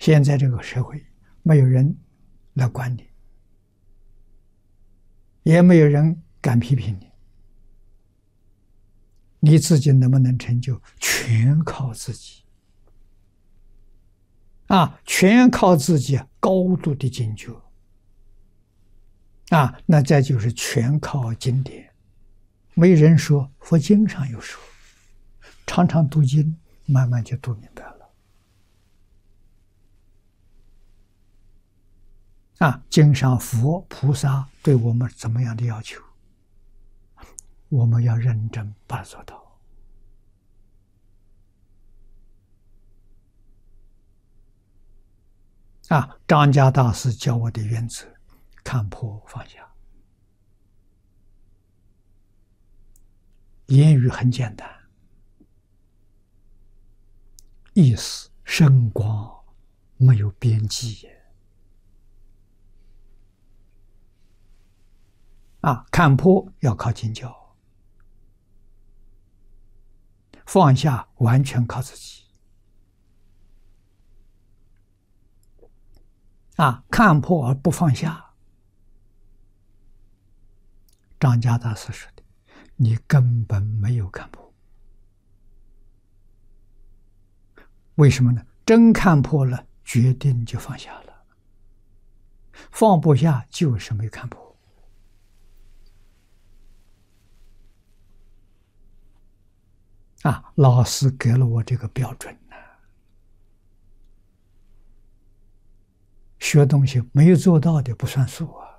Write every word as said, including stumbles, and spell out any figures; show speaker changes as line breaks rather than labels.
现在这个社会，没有人来管你，也没有人敢批评你，你自己能不能成就，全靠自己啊！全靠自己高度的警觉啊！那再就是全靠经典，没人说，佛经上有说，常常读经，慢慢就读明白了。啊，经上佛菩萨对我们怎么样的要求，我们要认真把它做到。啊，张家大师教我的原则：看破放下。言语很简单，意思深广，没有边际。啊，看破要靠经教，放下完全靠自己。啊，看破而不放下，张家大师说的，你根本没有看破。为什么呢？真看破了，决定就放下了。放不下就是没看破。啊，老师给了我这个标准呢。学东西没有做到的不算数啊。